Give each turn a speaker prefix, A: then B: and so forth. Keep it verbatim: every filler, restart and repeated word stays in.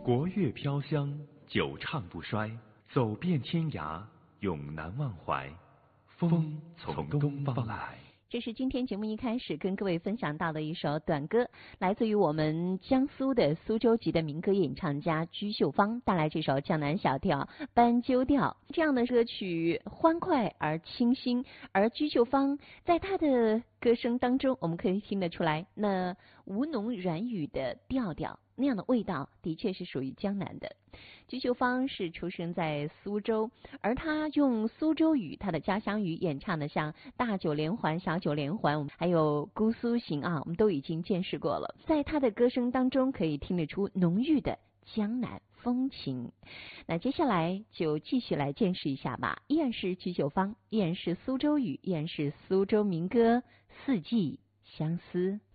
A: 国乐飘香，久唱不衰，走遍天涯，永难忘怀。风从东方来。
B: 这是今天节目一开始跟各位分享到的一首短歌，来自于我们江苏的苏州籍的民歌演唱家居秀芳带来这首江南小调斑鸠调。这样的歌曲欢快而清新，而居秀芳在她的歌声当中，我们可以听得出来那吴侬软语的调调，那样的味道的确是属于江南的。居秀芳是出生在苏州，而她用苏州语，她的家乡语演唱的像大九连环、小九连环，还有姑苏行啊，我们都已经见识过了。在她的歌声当中可以听得出浓郁的江南风情。那接下来就继续来见识一下吧，依然是居秀芳，依然是苏州语，依然是苏州民歌《四季相思》。